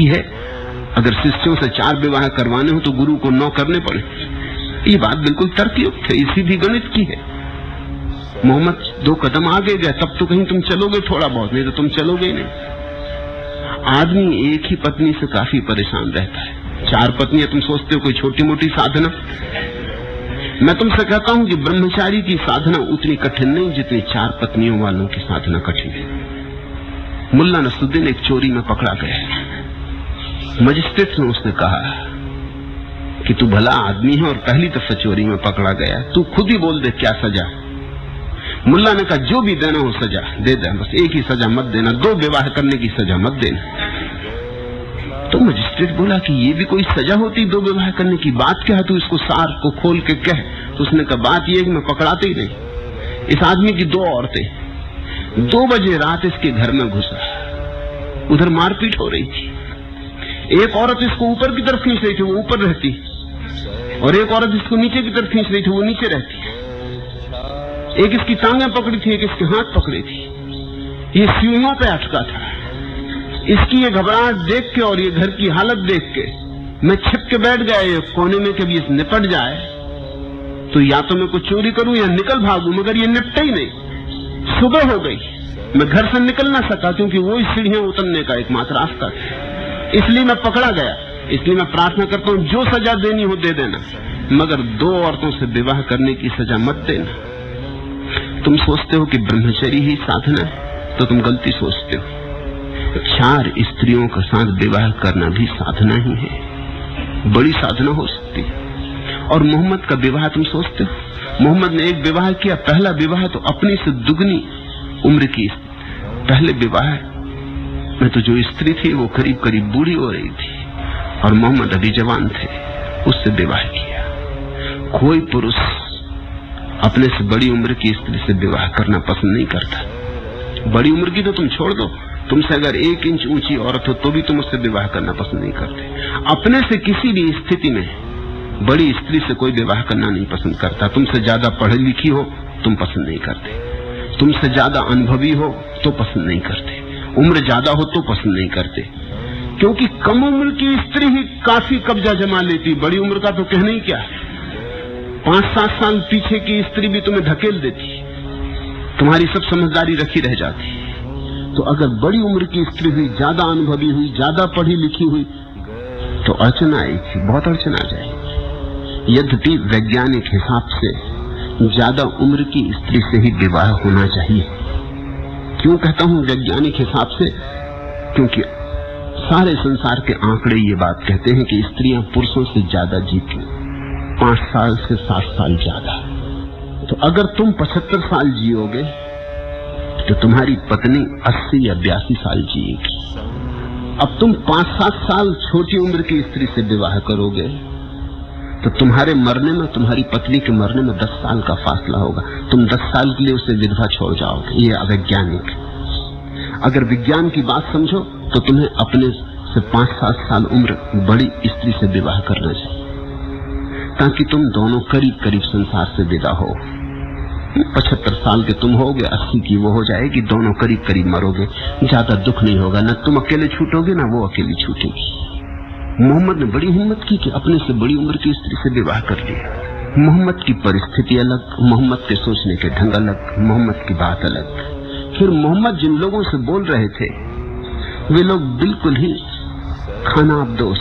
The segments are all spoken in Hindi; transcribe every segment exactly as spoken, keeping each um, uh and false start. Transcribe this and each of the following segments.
की है। अगर शिष्यों से चार विवाह करवाने हो तो गुरु को नौ करने पड़े। ये बात बिल्कुल तर्कयुक्त है, इसी भी गणित की है। मोहम्मद दो कदम आगे गए तब तो कहीं तुम चलोगे थोड़ा बहुत, नहीं तो तुम चलोगे ही नहीं। आदमी एक ही पत्नी से काफी परेशान रहता है। चार पत्नियां तुम सोचते हो कोई छोटी मोटी साधना? मैं तुमसे कहता हूं कि ब्रह्मचारी की साधना उतनी कठिन नहीं जितनी चार पत्नियों वालों की साधना कठिन है। मुल्ला नसरुद्दीन एक चोरी में पकड़ा गया। मजिस्ट्रेट ने उसने कहा कि तू भला आदमी है और पहली दफा चोरी में पकड़ा गया, तू खुद ही बोल दे क्या सजा। मुल्ला ने कहा जो भी देना हो सजा दे दे, बस एक ही सजा मत देना, दो विवाह करने की सजा मत देना। तो मजिस्ट्रेट बोला कि ये भी कोई सजा होती दो विवाह करने की? बात क्या है, तू इसको सार को खोल के कह। तो उसने कहा बात ये कि मैं पकड़ाते ही नहीं। इस आदमी की दो औरतें, दो बजे रात इसके घर में घुसा, उधर मारपीट हो रही थी। एक औरत इसको ऊपर की तरफ खींच रही थी, वो ऊपर रहती, और एक औरत इसको नीचे की तरफ खींच रही थी, वो नीचे रहती। एक इसकी टांगें पकड़ी थी, एक इसके हाथ पकड़े थी। ये सीढ़ियों पे अटका था। इसकी ये घबराहट देख के और ये घर की हालत देख के मैं छिप के बैठ गया ये कोने में कि ये निपट जाए तो या तो मैं कुछ चोरी करूं या निकल भागूं, मगर ये निपटा ही नहीं। सुबह हो गई, मैं घर से निकल ना सका क्योंकि वो इस सीढ़ियां उतरने का एकमात्र रास्ता था। इसलिए मैं पकड़ा गया। इसलिए मैं प्रार्थना करता हूं जो सजा देनी हो दे देना, मगर दो औरतों से विवाह करने की सजा मत देना। तुम सोचते हो कि ब्रह्मचर्य ही साधना है तो तुम गलती सोचते हो। चार स्त्रियों के साथ विवाह करना भी साधना ही है, बड़ी साधना हो सकती है। और मोहम्मद का विवाह तुम सोचते हो? मोहम्मद ने एक विवाह किया, पहला विवाह तो अपनी से दुगनी उम्र की। पहले विवाह में तो जो स्त्री थी वो करीब करीब बूढ़ी हो रही थी और मोहम्मद अभी जवान थे, उससे विवाह किया। कोई पुरुष अपने से बड़ी उम्र की स्त्री से विवाह करना पसंद नहीं करता। बड़ी उम्र की तो तुम छोड़ दो, तुमसे अगर एक इंच ऊंची औरत हो तो भी तुम उससे विवाह करना पसंद नहीं करते। अपने से किसी भी स्थिति में बड़ी स्त्री से कोई विवाह करना नहीं पसंद करता। तुमसे ज्यादा पढ़ी लिखी हो तुम पसंद नहीं करते, तुमसे ज्यादा अनुभवी हो तो पसंद नहीं करते, उम्र ज्यादा हो तो पसंद नहीं करते, क्योंकि कम उम्र की स्त्री ही काफी कब्जा जमा लेती। बड़ी उम्र का तो कहना ही क्या, पांच सात साल पीछे की स्त्री भी तुम्हें धकेल देती, तुम्हारी सब समझदारी रखी रह जाती। तो अगर बड़ी उम्र की स्त्री हुई, ज्यादा अनुभवी हुई, ज्यादा पढ़ी लिखी हुई तो अड़चन आएगी, बहुत अड़चन आ जाएगी। यद्यपि वैज्ञानिक हिसाब से ज्यादा उम्र की स्त्री से ही विवाह होना चाहिए। क्यों कहता हूं वैज्ञानिक हिसाब से? क्योंकि सारे संसार के आंकड़े ये बात कहते हैं कि स्त्रियां पुरुषों से ज्यादा जीती, पांच साल से सात साल ज्यादा। तो अगर तुम पचहत्तर साल जियोगे तो तुम्हारी पत्नी अस्सी या बयासी साल जिएगी। अब तुम पांच सात साल छोटी उम्र की स्त्री से विवाह करोगे तो तुम्हारे मरने में, तुम्हारी पत्नी के मरने में दस साल का फासला होगा। तुम दस साल के लिए उसे विधवा छोड़ जाओगे। ये अवैज्ञानिक। अगर विज्ञान की बात समझो तो तुम्हें अपने से पांच सात साल उम्र बड़ी स्त्री से विवाह करना चाहिए ताकि तुम दोनों करीब करीब संसार से विदा हो। पचहत्तर साल के तुम होगे, अस्सी की वो हो जाएगी, दोनों करीब करीब मरोगे, ज्यादा दुख नहीं होगा। न तुम अकेले छूटोगे ना वो अकेली छूटेगी। मोहम्मद ने बड़ी हिम्मत की कि अपने से बड़ी उम्र की स्त्री से विवाह कर लिया। मोहम्मद की परिस्थिति अलग, मोहम्मद के सोचने के ढंग अलग, मोहम्मद की बात अलग। फिर मोहम्मद जिन लोगों से बोल रहे थे वे लोग बिल्कुल ही खानाबदोश,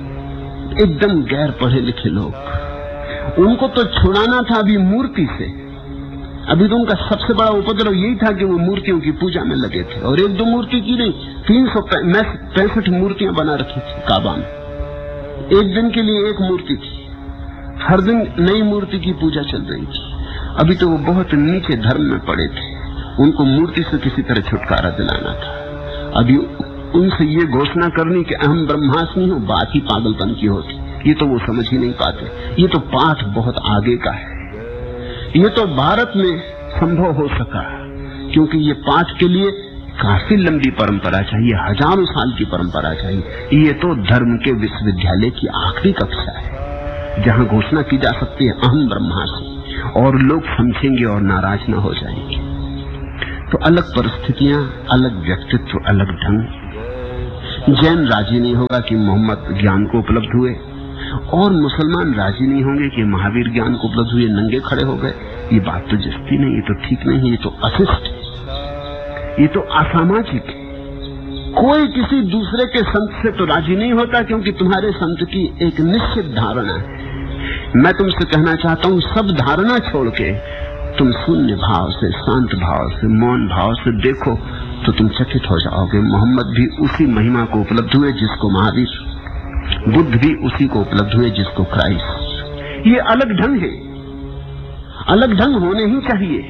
एकदम गैर पढ़े लिखे लोग। उनको तो छुड़ाना था अभी मूर्ति से। अभी तो उनका सबसे बड़ा उपद्रव यही था कि वो मूर्तियों की पूजा में लगे थे, और एक दो मूर्ति की नहीं, तीन सौ पैंसठ मूर्तियां बना रखी थी काबा में। एक दिन के लिए एक मूर्ति थी, हर दिन नई मूर्ति की पूजा चल रही थी। अभी तो वो बहुत नीचे धर्म में पड़े थे, उनको मूर्ति से किसी तरह छुटकारा दिलाना था। अभी उनसे ये घोषणा करनी कि अहम ब्रह्मास्मि हूं, बात ही पागलपन की होती। ये तो वो समझ ही नहीं पाते। ये तो पाठ बहुत आगे का है। ये तो भारत में संभव हो सका क्योंकि ये पाठ के लिए काफी लंबी परंपरा चाहिए, हजारों साल की परंपरा चाहिए। ये तो धर्म के विश्वविद्यालय की आखिरी कक्षा है जहां घोषणा की जा सकती है अहम ब्रह्मास्मि, और लोग समझेंगे और नाराज न हो जाएंगे। तो अलग परिस्थितियां, अलग व्यक्तित्व, अलग ढंग। जैन राजी नहीं होगा कि मोहम्मद ज्ञान को उपलब्ध हुए, और मुसलमान राजी नहीं होंगे कि महावीर ज्ञान को उपलब्ध हुए, नंगे खड़े हो गए। ये बात तो जस्ती नहीं, ये तो ठीक नहीं, ये तो अशिष्ट, ये तो असामाजिक। कोई किसी दूसरे के संत से तो राजी नहीं होता, क्योंकि तुम्हारे संत की एक निश्चित धारणा है। मैं तुमसे कहना चाहता हूं, सब धारणा छोड़ के तुम शून्य भाव से, शांत भाव से, मौन भाव से देखो तो तुम चकित हो जाओगे। मोहम्मद भी उसी महिमा को उपलब्ध हुए जिसको महावीर, बुद्ध भी उसी को उपलब्ध हुए जिसको क्राइस्ट। ये अलग ढंग है, अलग ढंग होने ही चाहिए।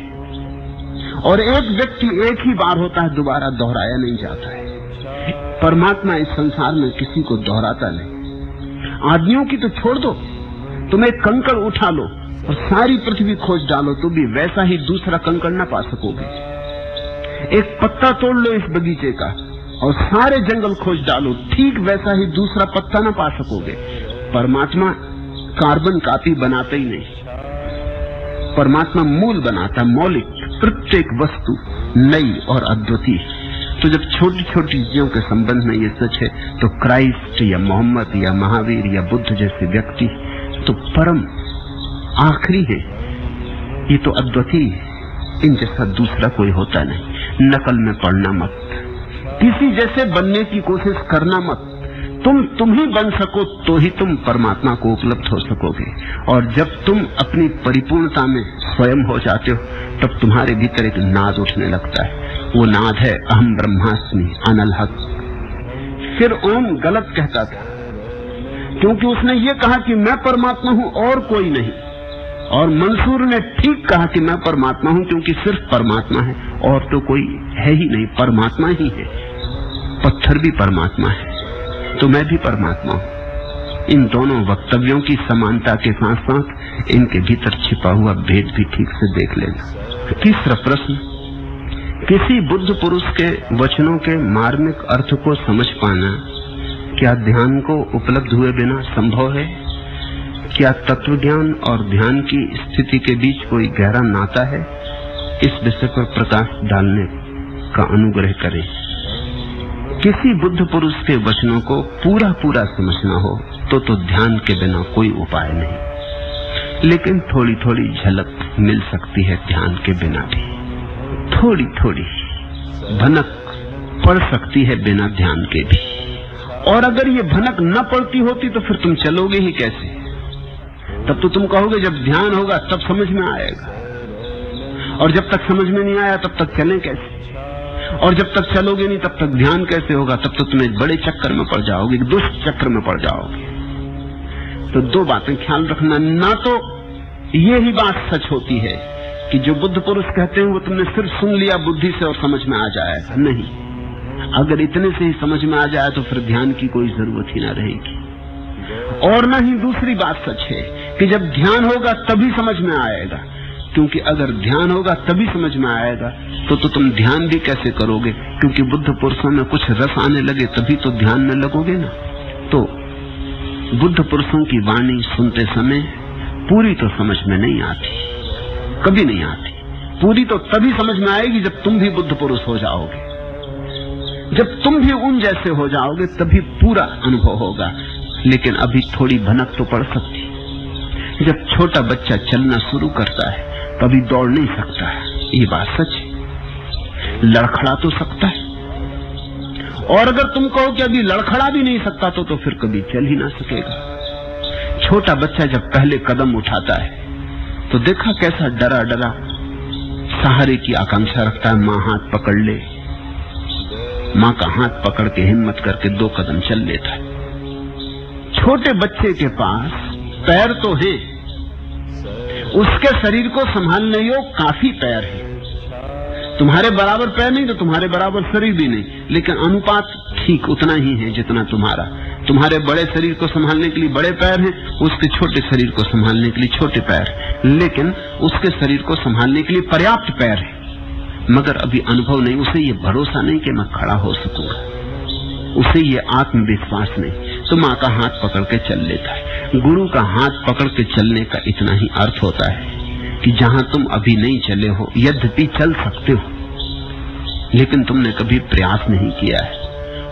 और एक व्यक्ति एक ही बार होता है, दोबारा दोहराया नहीं जाता है। परमात्मा इस संसार में किसी को दोहराता नहीं। आदमियों की तो छोड़ दो, तुम एक कंकड़ उठा लो और सारी पृथ्वी खोज डालो तो भी वैसा ही दूसरा कंकड़ न पा सकोगे। एक पत्ता तोड़ लो इस बगीचे का और सारे जंगल खोज डालो, ठीक वैसा ही दूसरा पत्ता न पा सकोगे। परमात्मा कार्बन कॉपी बनाता ही नहीं, परमात्मा मूल बनाता, मौलिक, प्रत्येक वस्तु नई और अद्वितीय। तो जब छोटी छोटी चीजों के संबंध में ये सच है, तो क्राइस्ट या मोहम्मद या महावीर या बुद्ध जैसे व्यक्ति तो परम आखिरी है, ये तो अद्वितीय है। इन जैसा दूसरा कोई होता नहीं। नकल में पड़ना मत, किसी जैसे बनने की कोशिश करना मत। तुम तुम ही बन सको तो ही तुम परमात्मा को उपलब्ध हो सकोगे। और जब तुम अपनी परिपूर्णता में स्वयं हो जाते हो, तब तुम्हारे भीतर एक नाद उठने लगता है। वो नाद है अहम ब्रह्मास्मि अनल हक। फिर ओम गलत कहता था, क्योंकि उसने ये कहा कि मैं परमात्मा हूं और कोई नहीं। और मंसूर ने ठीक कहा कि मैं परमात्मा हूं, क्योंकि सिर्फ परमात्मा है और तो कोई है ही नहीं, परमात्मा ही है। पत्थर भी परमात्मा है, तो मैं भी परमात्मा हूं। इन दोनों वक्तव्यों की समानता के साथ साथ इनके भीतर छिपा हुआ भेद भी ठीक से देख लेना। तीसरा प्रश्न, किसी बुद्ध पुरुष के वचनों के मार्मिक अर्थ को समझ पाना क्या ध्यान को उपलब्ध हुए बिना संभव है? क्या तत्व ज्ञान और ध्यान की स्थिति के बीच कोई गहरा नाता है? इस विषय पर प्रकाश डालने का अनुग्रह करें। किसी बुद्ध पुरुष के वचनों को पूरा पूरा समझना हो तो तो ध्यान के बिना कोई उपाय नहीं, लेकिन थोड़ी थोड़ी झलक मिल सकती है ध्यान के बिना भी। थोड़ी थोड़ी भनक पड़ सकती है बिना ध्यान के भी। और अगर ये भनक न पड़ती होती तो फिर तुम चलोगे ही कैसे? तब तो तुम कहोगे जब ध्यान होगा तब समझ में आएगा, और जब तक समझ में नहीं आया तब तक चलें कैसे? और जब तक चलोगे नहीं तब तक ध्यान कैसे होगा? तब तो तुम एक बड़े चक्कर में पड़ जाओगे, एक दुष्ट चक्र में पड़ जाओगे। तो दो बातें ख्याल रखना, ना तो ये ही बात सच होती है कि जो बुद्ध पुरुष कहते हैं वो तुमने सिर्फ सुन लिया बुद्धि से और समझ में आ जाएगा, नहीं। अगर इतने से ही समझ में आ जाए तो फिर ध्यान की कोई जरूरत ही ना रहेगी। और न ही दूसरी बात सच है कि जब ध्यान होगा तभी समझ में आएगा, क्योंकि अगर ध्यान होगा तभी समझ में आएगा तो तो तुम ध्यान भी कैसे करोगे? क्योंकि बुद्ध पुरुषों में कुछ रस आने लगे तभी तो ध्यान में लगोगे ना। तो बुद्ध पुरुषों की वाणी सुनते समय पूरी तो समझ में नहीं आती, कभी नहीं आती। पूरी तो तभी समझ में आएगी जब तुम भी बुद्ध पुरुष हो जाओगे, जब तुम भी उन जैसे हो जाओगे तभी पूरा अनुभव होगा। लेकिन अभी थोड़ी भनक तो पड़ सकती। जब छोटा बच्चा चलना शुरू करता है कभी दौड़ नहीं सकता है, ये बात सच है। लड़खड़ा तो सकता है, और अगर तुम कहो कि अभी लड़खड़ा भी नहीं सकता तो तो फिर कभी चल ही ना सकेगा। छोटा बच्चा जब पहले कदम उठाता है तो देखा कैसा डरा डरा सहारे की आकांक्षा रखता है। माँ हाथ पकड़ ले, माँ का हाथ पकड़ के हिम्मत करके दो कदम चल लेता है। छोटे बच्चे के पास पैर तो है, उसके शरीर को संभालने योग काफी पैर है। तुम्हारे बराबर पैर नहीं तो तुम्हारे बराबर शरीर भी नहीं, लेकिन अनुपात ठीक उतना ही है जितना तुम्हारा। तुम्हारे बड़े शरीर को संभालने के लिए बड़े पैर हैं, उसके छोटे शरीर को संभालने के लिए छोटे पैर, लेकिन उसके शरीर को संभालने के लिए पर्याप्त पैर है। मगर अभी अनुभव नहीं, उसे ये भरोसा नहीं कि मैं खड़ा हो सकूंगा, उसे ये आत्मविश्वास नहीं। तो माँ का हाथ पकड़ के चल लेता है। गुरु का हाथ पकड़ के चलने का इतना ही अर्थ होता है कि जहां तुम अभी नहीं चले हो, यद्यपि चल सकते हो, लेकिन तुमने कभी प्रयास नहीं किया है,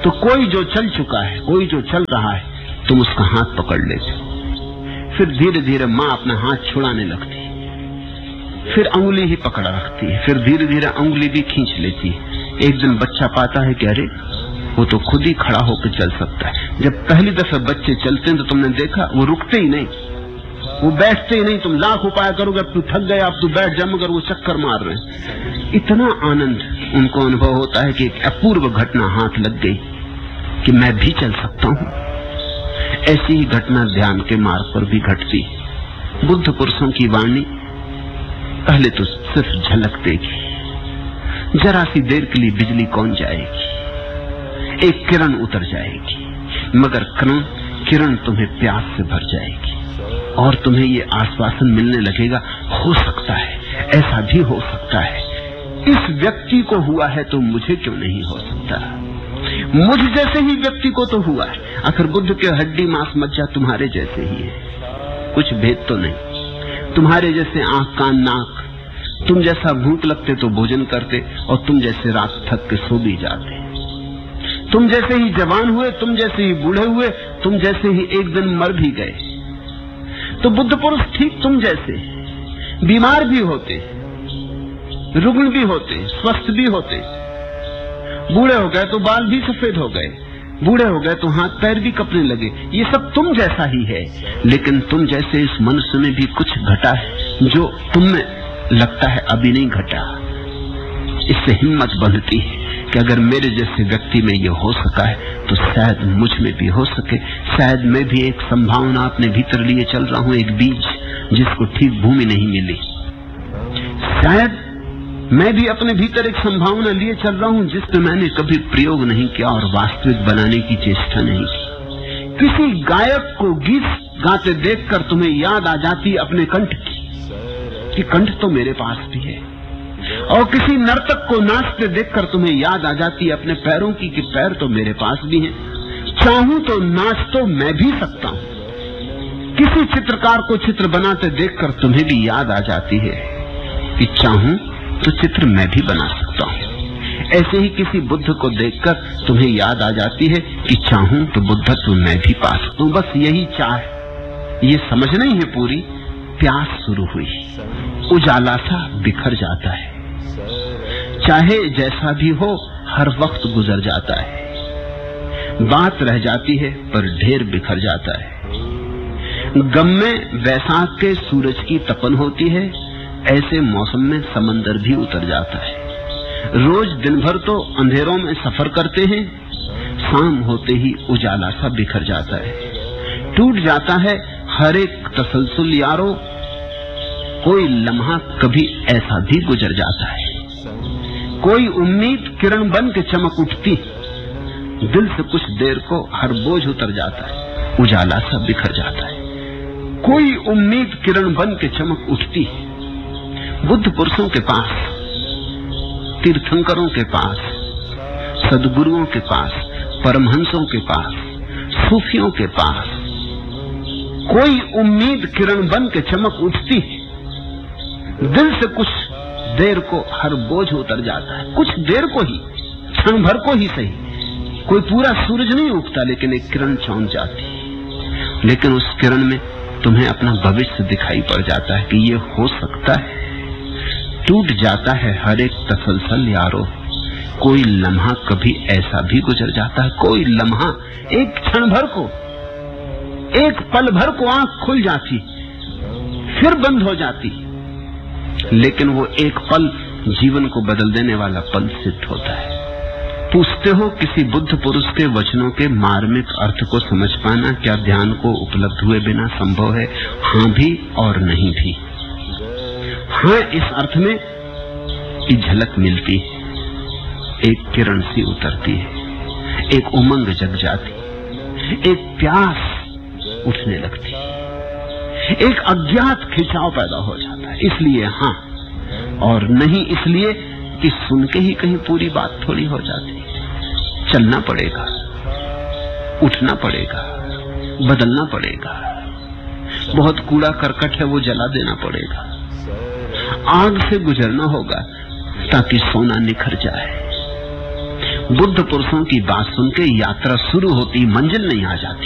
तो कोई जो चल चुका है, कोई जो चल रहा है, तुम उसका हाथ पकड़ लेते हो। फिर धीरे धीरे माँ अपना हाथ छुड़ाने लगती है, फिर अंगुली ही पकड़ रखती है, फिर धीरे धीरे अंगुली भी खींच लेती है। एक दिन बच्चा पाता है कि अरे वो तो खुद ही खड़ा होकर चल सकता है। जब पहली दफे बच्चे चलते हैं तो तुमने देखा वो रुकते ही नहीं, वो बैठते ही नहीं। तुम लाख उपाय करोगे, अब तू थक गए, अब तू बैठ जा, मगर वो चक्कर मार रहे हैं। इतना आनंद उनको अनुभव होता है कि एक अपूर्व घटना हाथ लग गई कि मैं भी चल सकता हूँ। ऐसी ही घटना ध्यान के मार्ग पर भी घटती है। बुद्ध पुरुषों की वाणी पहले तो सिर्फ झलक देगी, जरा सी देर के लिए बिजली कौन जाएगी, एक किरण उतर जाएगी, मगर किरण किरण तुम्हें प्यास से भर जाएगी और तुम्हें ये आश्वासन मिलने लगेगा, हो सकता है, ऐसा भी हो सकता है। इस व्यक्ति को हुआ है तो मुझे क्यों नहीं हो सकता? मुझ जैसे ही व्यक्ति को तो हुआ है। आखिर बुद्ध के हड्डी मांस मज्जा तुम्हारे जैसे ही है, कुछ भेद तो नहीं। तुम्हारे जैसे आंख कान नाक, तुम जैसा भूख लगते तो भोजन करते और तुम जैसे रात थक के सो भी जाते। तुम जैसे ही जवान हुए, तुम जैसे ही बूढ़े हुए, तुम जैसे ही एक दिन मर भी गए। तो बुद्ध पुरुष ठीक तुम जैसे बीमार भी होते, रुग्ण भी होते, स्वस्थ भी होते। बूढ़े हो गए तो बाल भी सफेद हो गए, बूढ़े हो गए तो हाथ पैर भी कपने लगे। ये सब तुम जैसा ही है, लेकिन तुम जैसे इस मनुष्य में भी कुछ घटा है जो तुम में लगता है अभी नहीं घटा। इससे हिम्मत बढ़ती है कि अगर मेरे जैसे व्यक्ति में ये हो सका है तो शायद मुझ में भी हो सके। शायद मैं भी एक संभावना अपने भीतर लिए चल रहा हूं, एक बीज जिसको ठीक भूमि नहीं मिली। शायद मैं भी अपने भीतर एक संभावना लिए चल रहा हूं जिसपे मैंने कभी प्रयोग नहीं किया और वास्तविक बनाने की चेष्टा नहीं की। किसी गायक को गीत गाते देखकर तुम्हें याद आ जाती अपने कंठ की कि कंठ तो मेरे पास भी है, और किसी नर्तक को नाचते देखकर तुम्हें याद आ जाती अपने पैरों की कि पैर तो मेरे पास भी हैं। चाहूं तो नाच तो मैं भी सकता हूं। किसी चित्रकार को चित्र बनाते देखकर तुम्हें भी याद आ जाती है कि चाहूं तो चित्र मैं भी बना सकता हूं। ऐसे ही किसी बुद्ध को देखकर तुम्हें याद आ जाती है कि चाहूं तो बुद्धत्व मैं भी पा सकता हूं। बस यही चाह, ये समझ नहीं है पूरी। प्यास शुरू हुई, उजाला सा बिखर जाता है। चाहे जैसा भी हो हर वक्त गुजर जाता है। बात रह जाती है पर ढेर बिखर जाता है। गम में वैसाख के सूरज की तपन होती है, ऐसे मौसम में समंदर भी उतर जाता है। रोज दिन भर तो अंधेरों में सफर करते हैं, शाम होते ही उजाला सा बिखर जाता है। टूट जाता है हर एक तसलसल यारो, कोई लम्हा कभी ऐसा भी गुजर जाता है। कोई उम्मीद किरण बन के चमक उठती, दिल से कुछ देर को हर बोझ उतर जाता है, उजाला सा बिखर जाता है। कोई उम्मीद किरण बन के चमक उठती है। बुद्ध पुरुषों के पास, तीर्थंकरों के पास, सदगुरुओं के पास, परमहंसों के पास, सूफियों के पास कोई उम्मीद किरण बन के चमक उठती है। दिल से कुछ देर को हर बोझ उतर जाता है, कुछ देर को ही, क्षण भर को ही सही। कोई पूरा सूरज नहीं उगता, लेकिन एक किरण चौंक जाती है। लेकिन उस किरण में तुम्हें अपना भविष्य दिखाई पड़ जाता है कि ये हो सकता है। टूट जाता है हर एक तसलसल यारो, कोई लम्हा कभी ऐसा भी गुजर जाता है। कोई लम्हा एक क्षण भर को, एक पल भर को आंख खुल जाती, फिर बंद हो जाती, लेकिन वो एक पल जीवन को बदल देने वाला पल सिद्ध होता है। पूछते हो किसी बुद्ध पुरुष के वचनों के मार्मिक अर्थ को समझ पाना क्या ध्यान को उपलब्ध हुए बिना संभव है? हाँ भी और नहीं भी। हाँ, इस अर्थ में की झलक मिलती है, एक किरण सी उतरती है, एक उमंग जग जाती, एक प्यास उठने लगती, एक अज्ञात खिंचाव पैदा हो जाता है। इसलिए हाँ, और नहीं इसलिए कि सुन के ही कहीं पूरी बात थोड़ी हो जाती। चलना पड़ेगा, उठना पड़ेगा, बदलना पड़ेगा। बहुत कूड़ा करकट है वो जला देना पड़ेगा, आग से गुजरना होगा ताकि सोना निखर जाए। बुद्ध पुरुषों की बात सुन के यात्रा शुरू होती, मंजिल नहीं आ जाती।